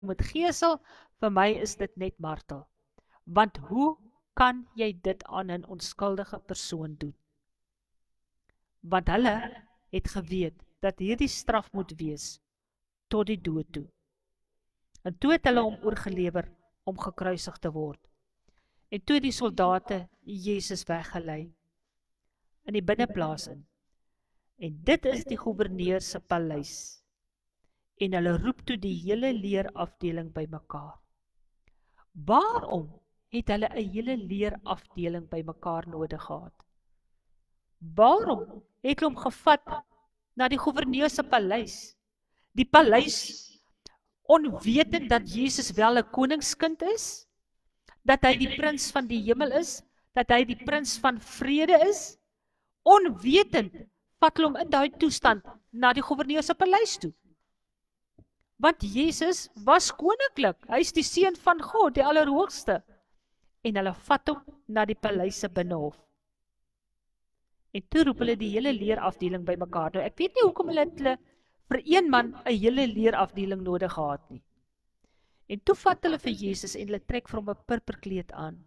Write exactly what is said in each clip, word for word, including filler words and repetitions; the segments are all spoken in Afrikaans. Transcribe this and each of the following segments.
met gesel, vir my is dit net martel. Want hoe kan jy dit aan 'n onskuldige persoon doen? Want hulle het geweet dat hierdie straf moet wees tot die dood toe. En toe het hulle hom oorgelewer om gekruisig te word. En toe die soldate Jesus weggelei in die binneplaas in. En dit is die gouverneur se paleis. En hulle roep toe die hele leerafdeling bymekaar. Waarom het hulle 'n hele leerafdeling bymekaar nodig gehad? Waarom het hulle hom gevat na die gouverneur se paleis? Die paleis, onwetend dat Jesus wel 'n koningskind is, dat hy die prins van die hemel is, dat hy die prins van vrede is, onwetend vat hulle hom in daai toestand na die gouverneur se paleis toe. Want Jesus was koninklik, hy is die seun van God, die Allerhoogste. En hulle vat hom na die paleis se binnehof. En toe roep hulle die hele leerafdeling bymekaar. Nou ek weet nie hoekom hulle hulle vir een man 'n hele leerafdeling nodig gehad nie. En toe vat hulle vir Jesus en hulle trek vir hom 'n purperkleed aan.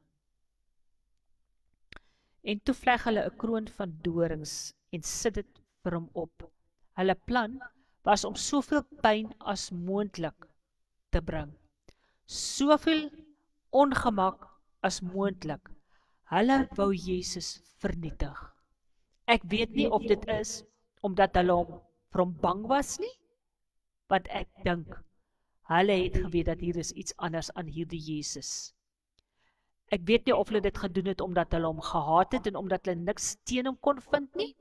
En toe vleg hulle 'n kroon van dorings en sit dit vir hom op. Hulle plan was om soveel pyn as moontlik te bring. Soveel ongemak as moontlik. Hulle wou Jesus vernietig. Ek weet nie of dit is omdat hulle hom vir hom bang was nie, want ek dink hulle het geweet dat hier is iets anders aan hierdie Jesus. Ek weet nie of hulle dit gedoen het omdat hulle hom gehaat het en omdat hulle niks teen hom kon vind nie.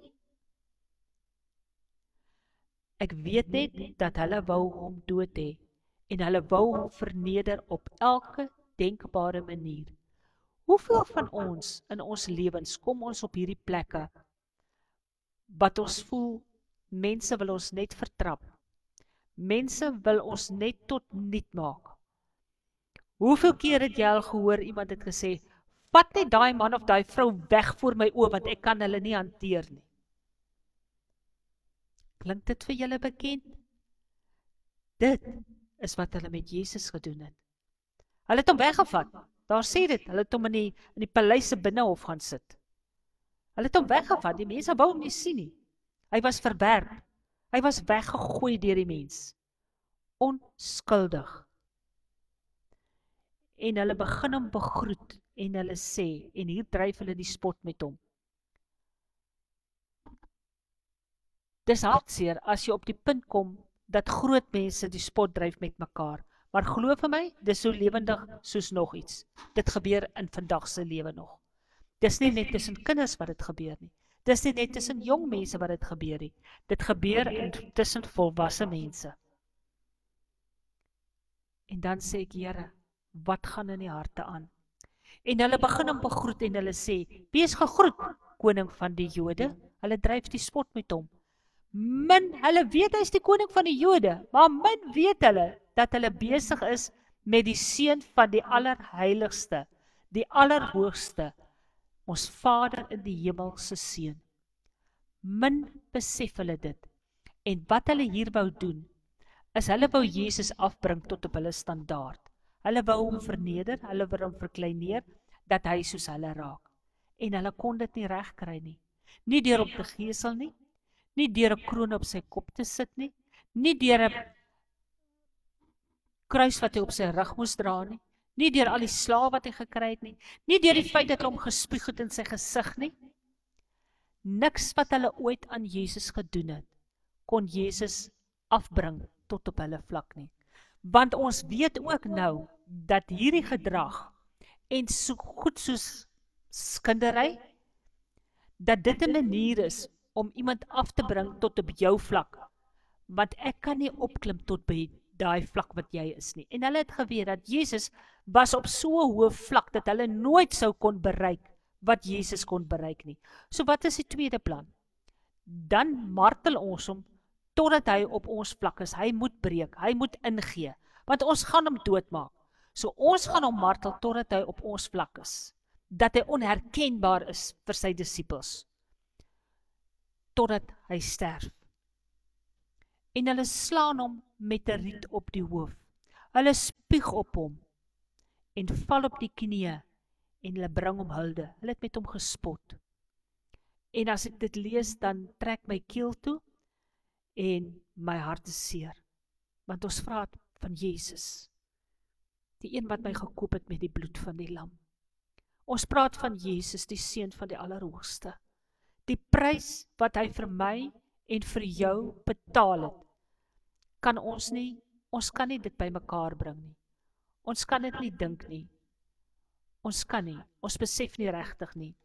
Ek weet net dat hulle wou hom dood hê en hulle wou hom verneder op elke denkbare manier. Hoeveel van ons in ons lewens kom ons op hierdie plekke wat ons voel, mense wil ons net vertrap. Mense wil ons net tot niet maak. Hoeveel keer het jy al gehoor, iemand het gesê, vat net daai man of daai vrou weg voor my oë, want ek kan hulle nie hanteer nie. Klink dit vir julle bekend? Dit is wat hulle met Jesus gedoen het. Hulle het hom weggevat. Daar sê dit, hulle het hom in die, in die paleis se binnehof gaan sit. Hulle het hom weggevat, die mense wou hom nie sien nie. Hy was verwerp. Hy was weggegooi deur die mens. Onskuldig. En hulle begin hom begroet en hulle sê, en hier dryf hulle die spot met hom. Dis hartseer as jy op die punt kom dat groot mense die spot dryf met mekaar. Maar glo vir my, dis so lewendig soos nog iets. Dit gebeur in vandag se lewe nog. Dis nie net tussen kinders wat dit gebeur nie. Dis nie net tussen jong mense wat dit gebeur nie. Dit gebeur in tussen volwasse mense. En dan sê ek, Here, wat gaan in die harte aan? En hulle begin hom begroet en hulle sê, wees gegroet, koning van die Jode. Hulle dryf die spot met hom. Min, hulle weet hy is die koning van die Jode, maar min weet hulle dat hulle besig is met die seun van die allerheiligste, die allerhoogste, ons Vader in die hemel se seun. Min besef hulle dit. En wat hulle hier wou doen, is hulle wou Jesus afbring tot op hulle standaard. Hulle wou hom verneder, hulle wou hom verkleineer, dat hy soos hulle raak. En hulle kon dit nie regkry nie. Nie deur om te gesel nie, nie deur 'n kroon op sy kop te sit nie, nie deur 'n kruis wat hy op sy rug moes dra nie, nie deur al die slae wat hy gekry het nie, nie deur die feit dat hy hom gespieg het in sy gesig nie. Niks wat hulle ooit aan Jesus gedoen het, kon Jesus afbring tot op hulle vlak nie. Want ons weet ook nou, dat hierdie gedrag, en so goed soos skindery, dat dit 'n manier is, om iemand af te bring tot op jou vlak, want ek kan nie opklim tot by daai vlak wat jy is nie. En hulle het geweet dat Jesus was op so 'n hoë vlak, dat hulle nooit sou kon bereik, wat Jesus kon bereik nie. So wat is die tweede plan? Dan martel ons hom, totdat hy op ons vlak is. Hy moet breek, hy moet ingee, want ons gaan hom doodmaak. So ons gaan hom martel, totdat hy op ons vlak is. Dat hy onherkenbaar is vir sy disippels. Totdat hy sterf. En hulle slaan hom met 'n riet op die hoof. Hulle spieg op hom en val op die knieë en hulle bring hom hulde. Hulle het met hom gespot. En as ek dit lees, dan trek my keel toe en my hart is seer. Want ons praat van Jesus, die een wat my gekoop het met die bloed van die lam. Ons praat van Jesus, die Seun van die Allerhoogste. Die prys wat hy vir my en vir jou betaal het, kan ons nie, ons kan nie dit by mekaar bring nie. Ons kan dit nie dink nie. Ons kan nie, ons besef nie regtig nie.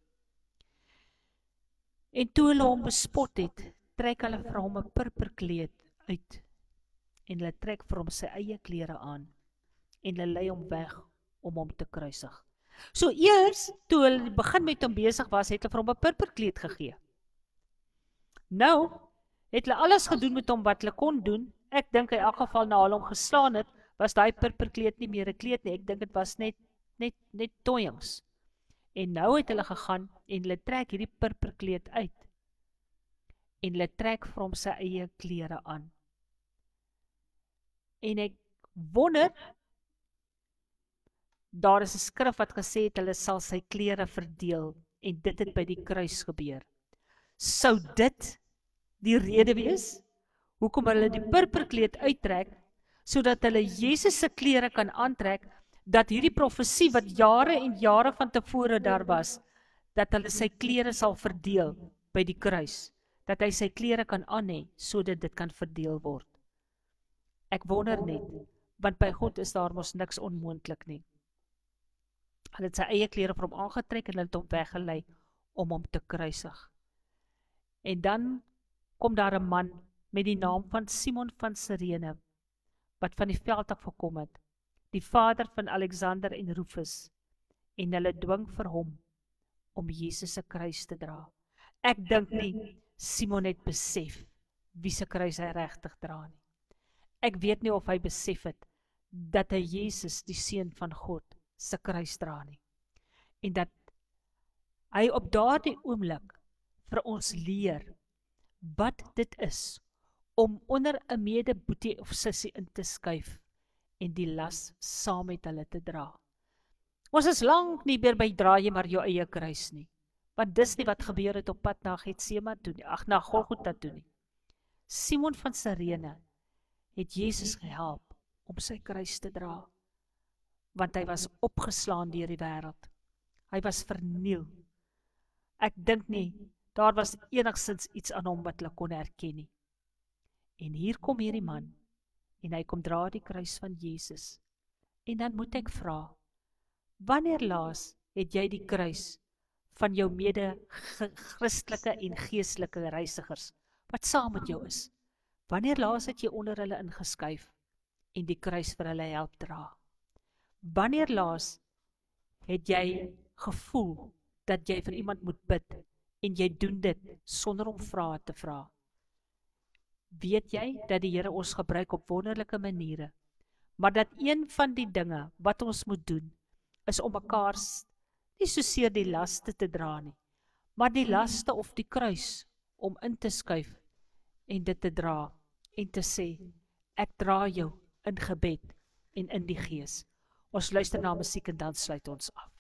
En toe hulle hom bespot het, trek hulle vir hom 'n purperkleed uit, en hulle trek vir hom sy eie klere aan, en hulle lei hom weg om hom te kruisig. So eers, toe hulle begin met hom besig was, het hulle vir hom 'n purperkleed gegee. Nou, het hulle alles gedoen met hom wat hulle kon doen. Ek dink in elk geval na hulle hom geslaan het, was daai purperkleed nie meer 'n kleed nie. Ek dink dit was net, net, net toyings. En nou het hulle gegaan, en hulle trek hierdie purperkleed uit, en hulle trek vir hom sy eie klere aan. En ek wonder, daar is 'n skrif wat gesê het, hulle sal sy klere verdeel, en dit het by die kruis gebeur. Sou dit die rede wees, hoekom hulle die purperkleed uittrek, sodat hulle Jesus se klere kan aantrek, dat hierdie profesie wat jare en jare van tevore daar was, dat hulle sy klere sal verdeel by die kruis, dat hy sy klere kan aan hê, sodat dit kan verdeel word. Ek wonder net, want by God is daar mos niks onmoontlik nie. Hulle het sy eie klere vir hom aangetrek, en hulle het hom weggelei, om hom te kruisig. En dan kom daar 'n man, met die naam van Simon van Sirene, wat van die veld af gekom het, die vader van Alexander en Rufus, en hulle dwing vir hom, om Jesus se kruis te dra. Ek dink nie, Simon het besef, wie se kruis hy regtig dra nie. Ek weet nie of hy besef het, dat hy Jesus, die Seun van God, se kruis dra nie. En dat hy op daardie oomblik vir ons leer, wat dit is, om onder 'n medeboetie of sussie in te skuif, en die las saam met hulle te dra. Ons is lank nie meer by dra jy maar jou eie kruis nie, want dis nie wat gebeur het op pad na Getsemane toe nie, ag na Golgotha toe nie. Simon van Sirene het Jesus gehelp om sy kruis te dra, want hy was opgeslaan deur die wêreld. Hy was verniel. Ek dink nie, daar was enigstens iets aan hom wat hulle kon herken nie. En hier kom hierdie man, en hy kom dra die kruis van Jesus. En dan moet ek vra, wanneer laas het jy die kruis van jou mede Christelike en geestelike reisigers, wat saam met jou is, wanneer laas het jy onder hulle ingeskuif, en die kruis vir hulle help dra? Wanneer laas het jy gevoel, dat jy vir iemand moet bid, en jy doen dit, sonder om vrae te vra? Weet jy, dat die Here ons gebruik op wonderlike maniere, maar dat een van die dinge, wat ons moet doen, is om mekaar nie soseer die laste te dra nie, maar die laste of die kruis, om in te skuif, en dit te dra, en te sê, ek dra jou in gebed, en in die gees. Ons luister na musiek en dan sluit ons af.